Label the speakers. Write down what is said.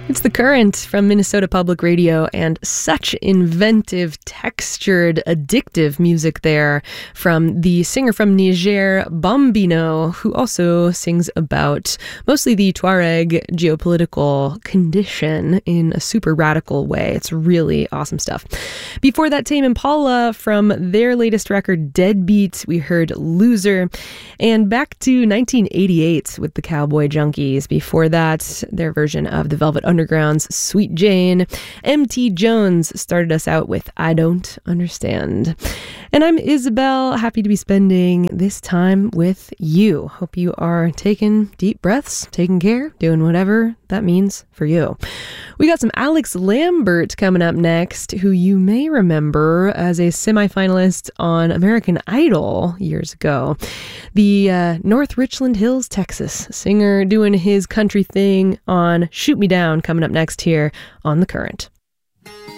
Speaker 1: It's The Current from Minnesota Public Radio, and such inventive, textured, addictive music there from the singer from Niger, Bambino, who also sings about mostly the Tuareg geopolitical condition in a super radical way. It's really awesome stuff. Before that, Tame Impala from their latest record, Deadbeat, we heard Loser. And back to 1988 with the Cowboy Junkies. Before that, their version of the Velvet Underground's Sweet Jane. M.T. Jones started us out with I Don't Understand. And I'm Isabel, happy to be spending this time with you. Hope you are taking deep breaths, taking care, doing whatever that means for you. We got some Alex Lambert coming up next, who you may remember as a semifinalist on American Idol years ago. The North Richland Hills, Texas singer doing his country thing on Shoot Me Down, coming up next here on The Current.